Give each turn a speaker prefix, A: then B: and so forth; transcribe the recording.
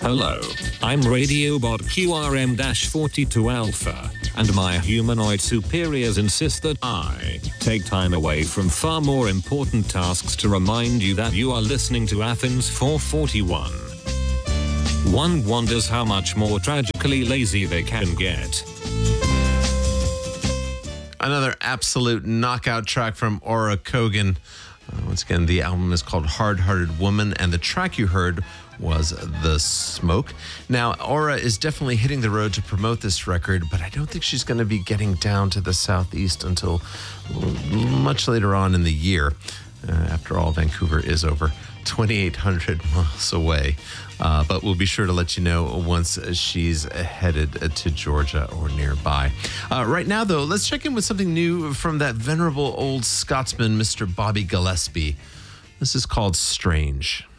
A: Hello, I'm Radiobot QRM-42 Alpha, and my humanoid superiors insist that I take time away from far more important tasks to remind you that you are listening to Athens 441. One wonders how much more tragically lazy they can get.
B: Another absolute knockout track from Aura Kogan. Once again, the album is called Hard Hearted Woman, and the track you heard was The Smoke. Now, Aura is definitely hitting the road to promote this record, but I don't think she's going to be getting down to the Southeast until much later on in the year. After all, Vancouver is over 2,800 miles away. But we'll be sure to let you know once she's headed to Georgia or nearby. Right now, though, let's check in with something new from that venerable old Scotsman, Mr. Bobby Gillespie. This is called Strange.